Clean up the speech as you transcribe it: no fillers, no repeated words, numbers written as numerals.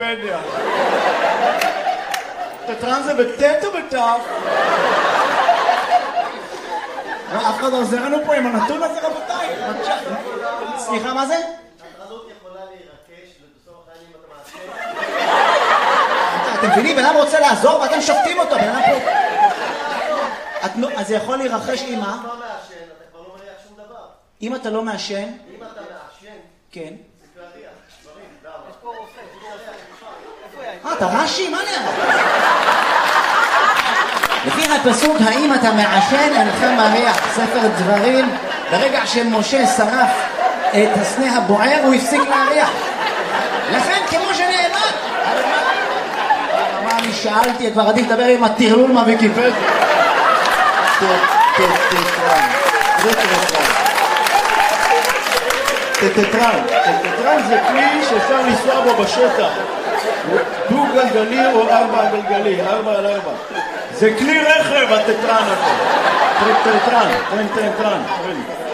בוויקיפדיה. תטרן זה בטט או בטף? אף אחד לא עוזר לנו פה עם הנתון הזה, רבותיי. סליחה, מה זה? התרנות יכולה להירקש ובסוף החיים אתה מעשן. אתם מבינים? בן אדם רוצה לעזור ואתם שופטים אותו. בן אדם פה... אז זה יכול להירחש עם מה? אם אתה לא מעשן, אתה כבר לא מריח שום דבר. אם אתה לא מעשן? אם אתה מעשן, כן. זה כבר ריח. דברים, למה? יש פה רופא. אתה רש"י? מה נראה? לפי הפסוק, האם אתה מעשן אינך מריח, ספר דברים, ברגע שמשה שרף את הסנה הבוער הוא הפסיק להריח. לכן כמו שנאמר, מה אני שאלתי, כבר עדיף לדבר עם הטרלול מהוויקיפדיה. טטרן זה כלי שאפשר לנסוע בו בשטח, דו גלגלי או 4 גלגלי, 4 על 4. זה כלי רכב הטטרן הזה. טטרן.